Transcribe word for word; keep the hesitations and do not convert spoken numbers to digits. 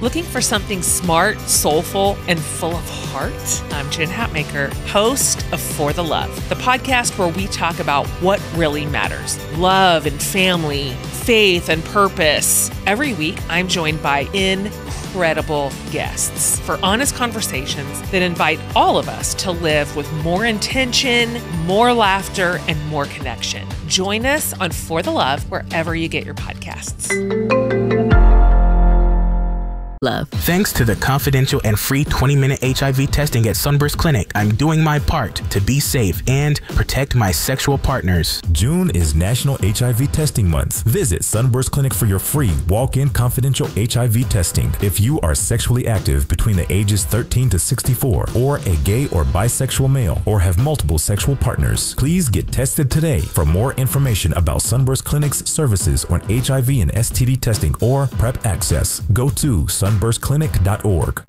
Looking for something smart, soulful, and full of heart? I'm Jen Hatmaker, host of For the Love, the podcast where we talk about what really matters: love and family, faith and purpose. Every week, I'm joined by incredible guests for honest conversations that invite all of us to live with more intention, more laughter, and more connection. Join us on For the Love wherever you get your podcasts. Love. Thanks to the confidential and free twenty minute H I V testing at Sunburst Clinic, I'm doing my part to be safe and protect my sexual partners. June is National H I V Testing Month. Visit Sunburst Clinic for your free walk-in confidential H I V testing. If you are sexually active between the ages thirteen to sixty-four, or a gay or bisexual male, or have multiple sexual partners, please get tested today. For more information about Sunburst Clinic's services on H I V and S T D testing or PrEP access, go to sunburst clinic dot org.